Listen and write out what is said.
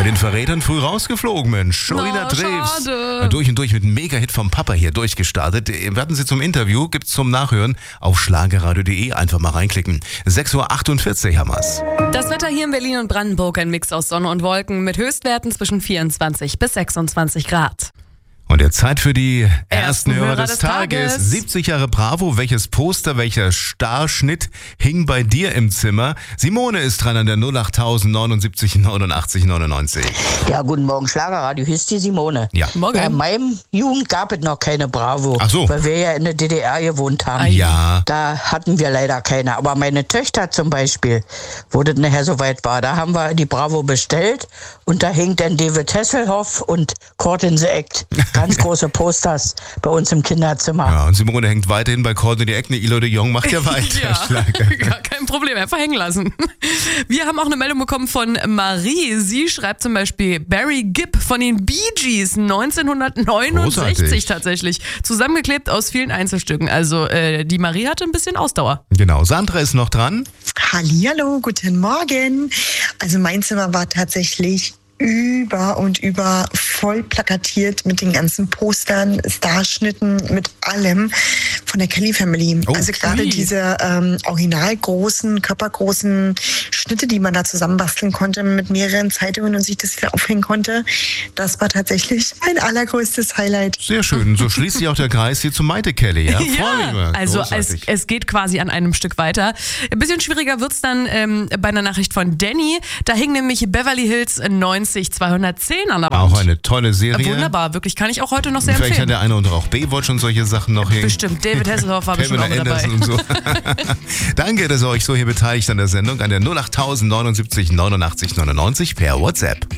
den Verrätern früh rausgeflogen, Mensch. Sholina Treves. Schade. Durch und durch mit einem Mega-Hit vom Papa hier durchgestartet. Wir hatten sie zum Interview, gibt's zum Nachhören auf schlagerradio.de. Einfach mal reinklicken. 6.48 Uhr haben wir's. Das Wetter hier in Berlin und Brandenburg, ein Mix aus Sonne und Wolken mit Höchstwerten zwischen 24 bis 26 Grad. Und der Zeit für die ersten Ersten Hörer des Tages. 70 Jahre Bravo. Welches Poster, welcher Starschnitt hing bei dir im Zimmer? Simone ist dran an der 08000 79 89 99. Ja, guten Morgen, Schlagerradio, hier ist die Simone. Ja. Morgen. In meinem Jugend gab es noch keine Bravo, Ach so. weil wir ja in der DDR gewohnt haben. Ja. Da hatten wir leider keine. Aber meine Töchter zum Beispiel, wo das nachher soweit war, da haben wir die Bravo bestellt und da hing dann David Hasselhoff und Court in the Act. Ganz große Posters bei uns im Kinderzimmer. Ja, und Simone hängt weiterhin bei Court in the Act. Ilo de Jong macht ja weiter. Ja, Schlager. gar kein Problem, einfach hängen lassen. Wir haben auch eine Meldung bekommen von Marie. Sie schreibt zum Beispiel Barry Gibb von den Bee Gees 1969 Großartig. tatsächlich. Zusammengeklebt aus vielen Einzelstücken. Also die Marie hatte ein bisschen Ausdauer. Genau, Sandra ist noch dran. Hallihallo, guten Morgen. Also mein Zimmer war tatsächlich über und über voll plakatiert mit den ganzen Postern, Starschnitten, mit allem von der Kelly Family. Oh, also gerade ui. diese originalgroßen, körpergroßen Schnitte, die man da zusammenbasteln konnte mit mehreren Zeitungen und sich das wieder aufhängen konnte, das war tatsächlich mein allergrößtes Highlight. Sehr schön. So schließt sich auch der Kreis hier zu Maite Kelly. Ja, Vorliebe. also Großartig. es geht quasi an einem Stück weiter. Ein bisschen schwieriger wird's dann bei einer Nachricht von Danny. Da hing nämlich Beverly Hills 90210 an der Wand. Auch eine tolle Serie. Wunderbar, wirklich, kann ich auch heute noch sehr Vielleicht hat empfehlen. der eine oder auch B-Watch schon solche Sachen noch hängen. Bestimmt, David Hasselhoff war bestimmt auch Pamela mit dabei. Anderson und so. Danke, dass ihr euch so hier beteiligt an der Sendung, an der 08000 79 89 99 per WhatsApp.